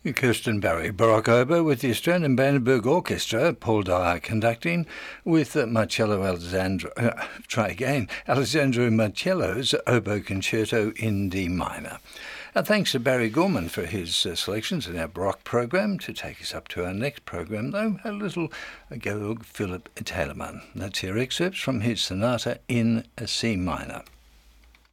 Kirsten Barry, Baroque Oboe with the Australian Brandenburg Orchestra, Paul Dyer conducting, with Alessandro Marcello's Oboe Concerto in D minor. Thanks to Barry Gorman for his selections in our Baroque program. To take us up to our next program, though, a little Georg Philipp Telemann. Let's hear excerpts from his Sonata in C minor.